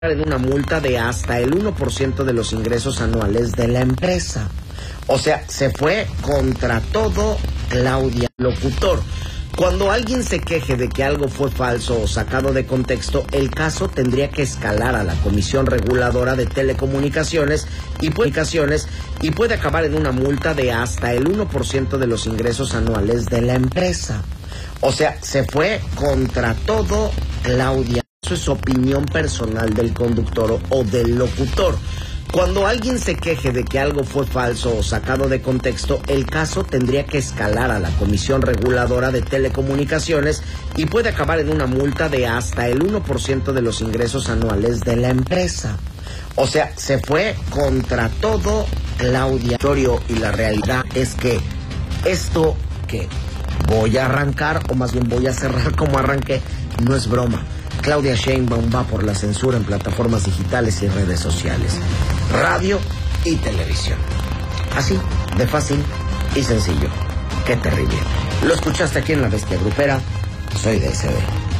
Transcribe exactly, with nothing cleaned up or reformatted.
en una multa de hasta el uno por ciento de los ingresos anuales de la empresa. O sea, se fue contra todo Claudia Locutor. Cuando alguien se queje de que algo fue falso o sacado de contexto, el caso tendría que escalar a la Comisión Reguladora de Telecomunicaciones y Comunicaciones y puede acabar en una multa de hasta el uno por ciento de los ingresos anuales de la empresa. O sea, se fue contra todo Claudia. Eso es opinión personal del conductor o, o del locutor. Cuando alguien se queje de que algo fue falso o sacado de contexto, el caso tendría que escalar a la Comisión Reguladora de Telecomunicaciones y puede acabar en una multa de hasta el uno por ciento de los ingresos anuales de la empresa. O sea, se fue contra todo Claudia. Y la realidad es que esto que voy a arrancar, o más bien voy a cerrar como arranqué, no es broma. Claudia Sheinbaum va por la censura en plataformas digitales y redes sociales, radio y televisión. Así, de fácil y sencillo. Qué terrible. Lo escuchaste aquí en La Bestia Grupera. Soy D S D.